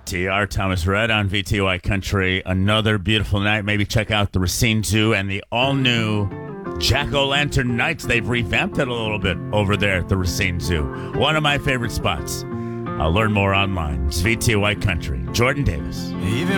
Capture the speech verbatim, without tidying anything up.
T R Thomas Red on V T Y Country. Another beautiful night. Maybe check out the Racine Zoo and the all-new Jack-O-Lantern Nights. They've revamped it a little bit over there at the Racine Zoo. One of my favorite spots. I'll learn more online. It's V T Y Country. Jordan Davis. Even